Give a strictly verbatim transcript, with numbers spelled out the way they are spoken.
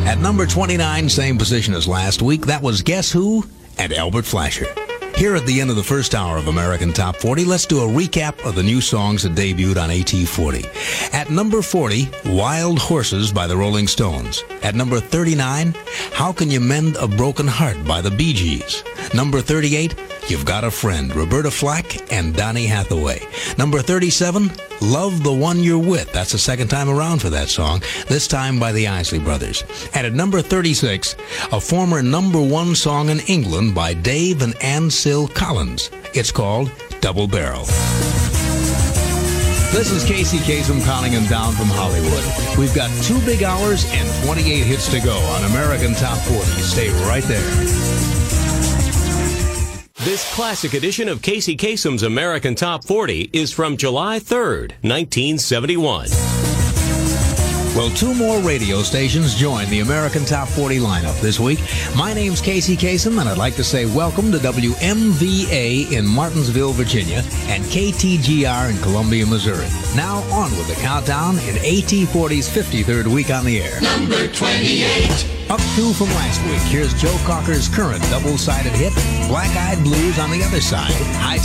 At number twenty-nine, same position as last week, that was Guess Who and Albert Flasher. Here at the end of the first hour of American Top forty, let's do a recap of the new songs that debuted on A T forty. At number forty, Wild Horses by the Rolling Stones. At number thirty-nine, How Can You Mend a Broken Heart by the Bee Gees. Number thirty-eight, You've Got a Friend, Roberta Flack and Donny Hathaway. Number thirty-seven, Love the One You're With. That's the second time around for that song, this time by the Isley Brothers. And at number thirty-six, a former number one song in England by Dave and Ansel Collins. It's called Double Barrel. This is Casey Kasem calling him down from Hollywood. We've got two big hours and twenty-eight hits to go on American Top forty. Stay right there. This classic edition of Casey Kasem's American Top forty is from July third, nineteen seventy-one. Well, two more radio stations join the American Top forty lineup this week. My name's Casey Kasem, and I'd like to say welcome to W M V A in Martinsville, Virginia, and K T G R in Columbia, Missouri. Now on with the countdown in A T forty's fifty-third week on the air. Number twenty-eight. Up two from last week, here's Joe Cocker's current double-sided hit, Black Eyed Blues on the other side. High